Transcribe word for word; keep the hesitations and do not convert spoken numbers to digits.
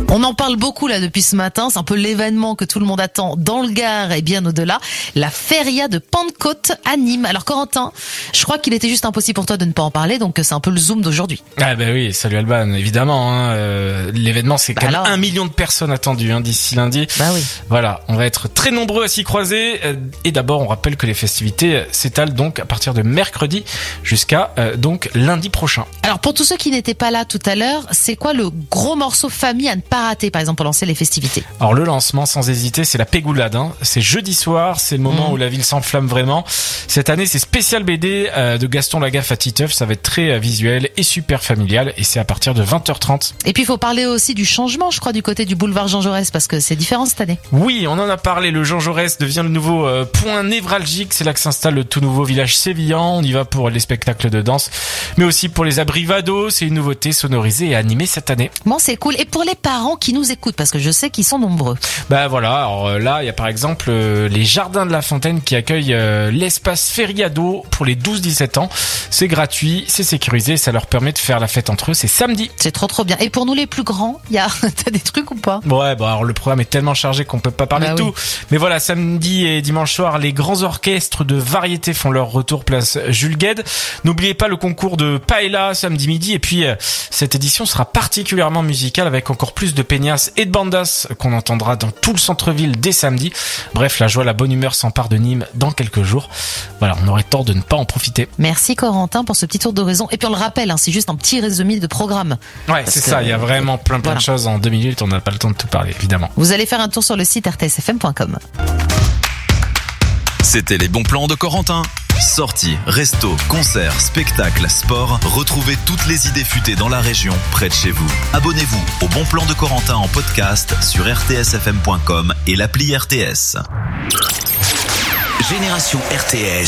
On en parle beaucoup là depuis ce matin, c'est un peu l'événement que tout le monde attend dans le Gard et bien au-delà, la Feria de Pentecôte à Nîmes. Alors Corentin, je crois qu'il était juste impossible pour toi de ne pas en parler, donc c'est un peu le zoom d'aujourd'hui. Ah bah oui, salut Alban, évidemment, hein, euh, l'événement c'est Bah quand même alors. un million de personnes attendues hein, d'ici lundi. Bah oui. Voilà, on va être très nombreux à s'y croiser. Euh, et d'abord, on rappelle que les festivités s'étalent donc à partir de mercredi jusqu'à euh, donc lundi prochain. Alors pour tous ceux qui n'étaient pas là tout à l'heure, c'est quoi le gros morceau famille à ne pas rater par exemple pour lancer les festivités? Alors le lancement, sans hésiter, c'est la Pégoulade. Hein. C'est jeudi soir, c'est le moment mmh. où la ville s'enflamme vraiment. Cette année, c'est spécial B D euh, de Gaston Lagaffe à Titeuf. Ça va être très euh, visuel et super familial. Et c'est à partir de vingt heures trente. Et puis il faut parler aussi du changement, je crois, du côté du boulevard Jean Jaurès, parce que c'est différent cette année. Oui, on en a parlé. Le Jean Jaurès devient le nouveau euh, point névralgique. C'est là que s'installe le tout nouveau village sévillan. On y va pour les spectacles de danse, mais aussi pour les abrivados. C'est une nouveauté sonorisée et animée cette année. Bon, c'est cool. Et pour les parents qui nous écoutent, parce que je sais qu'ils sont nombreux. Bah voilà, alors euh, là, il y a par exemple euh, les Jardins de la Fontaine qui accueillent euh, l'espace Feriado pour les douze dix-sept ans. C'est gratuit, c'est sécurisé, ça leur permet de faire la fête entre eux. C'est samedi. C'est trop trop bien. Et pour nous les plus grands, il y a t'as des trucs ou pas? Ouais, bah alors le programme est tellement chargé qu'on peut pas parler bah de oui. tout. Mais voilà, samedi et dimanche soir, les grands orchestres de variété font leur retour place Jules Guesde. N'oubliez pas le concours de Paella samedi midi. Et puis euh, cette édition sera particulièrement musicale avec encore plus de peñas et de bandas qu'on entendra dans tout le centre-ville dès samedi. Bref, la joie, la bonne humeur s'empare de Nîmes dans quelques jours. Voilà, on aurait tort de ne pas en profiter. Merci Corentin pour ce petit tour d'horizon. Et puis on le rappelle, hein, c'est juste un petit résumé de programme. Ouais, c'est ça, il y a vraiment plein plein voilà. de choses en deux minutes, on n'a pas le temps de tout parler, évidemment. Vous allez faire un tour sur le site r t s f m point com. C'était les bons plans de Corentin. Sorties, restos, concerts, spectacles, sport. Retrouvez toutes les idées futées dans la région, près de chez vous. Abonnez-vous au Bon Plan de Corentin en podcast sur r t s f m point com et l'appli R T S. Génération R T S.